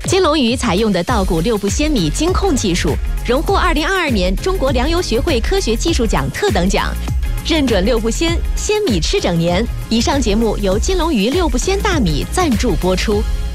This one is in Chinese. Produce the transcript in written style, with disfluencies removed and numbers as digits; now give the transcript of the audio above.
金龙鱼采用的稻谷六步鲜米精控技术，荣获2022年中国粮油学会科学技术奖特等奖，认准六步鲜米吃整年。以上节目由金龙鱼六步鲜大米赞助播出。